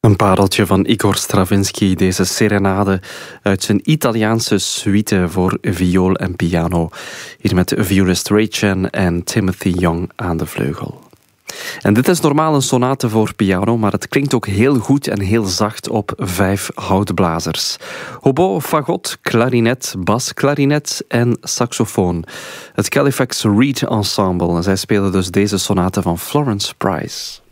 Een pareltje van Igor Stravinsky, deze serenade uit zijn Italiaanse suite voor viool en piano. Hier met violist Ray Chen en Timothy Young aan de vleugel. En dit is normaal een sonate voor piano, maar het klinkt ook heel goed en heel zacht op 5 houtblazers. Hobo, fagot, klarinet, basklarinet en saxofoon. Het Califax Reed Ensemble. Zij spelen dus deze sonate van Florence Price.